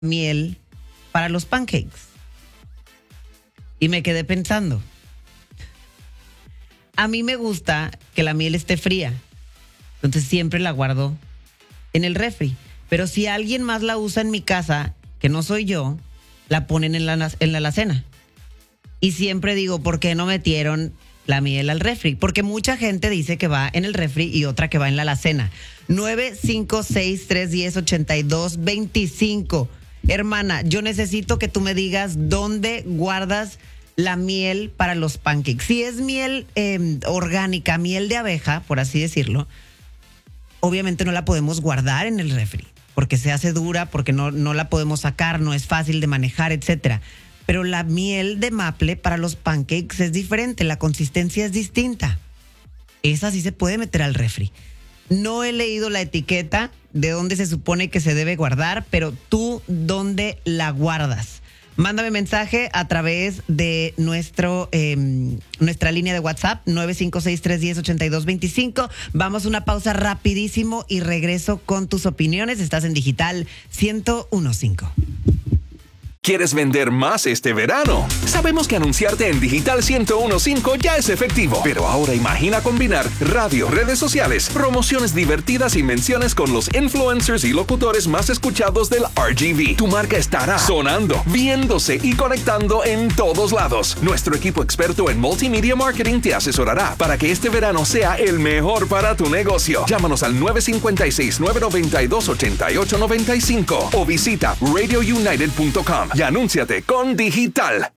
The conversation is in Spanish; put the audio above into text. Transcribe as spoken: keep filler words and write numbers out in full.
miel para los pancakes. Y me quedé pensando. A mí me gusta que la miel esté fría. Entonces siempre la guardo en el refri. Pero si alguien más la usa en mi casa, que no soy yo, la ponen en la, en la alacena. Y siempre digo, ¿por qué no metieron la miel al refri? Porque mucha gente dice que va en el refri y otra que va en la alacena. nueve cinco seis, tres uno cero, ocho dos dos cinco. Hermana, yo necesito que tú me digas dónde guardas la miel para los pancakes. Si es miel eh, orgánica, miel de abeja, por así decirlo, obviamente no la podemos guardar en el refri, porque se hace dura, porque no, no la podemos sacar, no es fácil de manejar, etcétera. Pero la miel de maple para los pancakes es diferente, la consistencia es distinta. Esa sí se puede meter al refri. No he leído la etiqueta de dónde se supone que se debe guardar, pero tú, ¿dónde la guardas? Mándame mensaje a través de nuestro eh, nuestra línea de WhatsApp, nueve cinco seis, tres uno cero, ocho dos dos cinco. Vamos a una pausa rapidísimo y regreso con tus opiniones. Estás en Digital ciento uno punto cinco. ¿Quieres vender más este verano? Sabemos que anunciarte en Digital ciento uno punto cinco ya es efectivo, pero ahora imagina combinar radio, redes sociales, promociones divertidas y menciones con los influencers y locutores más escuchados del R G V. Tu marca estará sonando, viéndose y conectando en todos lados. Nuestro equipo experto en multimedia marketing te asesorará para que este verano sea el mejor para tu negocio. Llámanos al nueve cinco seis, nueve nueve dos, ocho ocho nueve cinco o visita radio united punto com y anúnciate con Digital.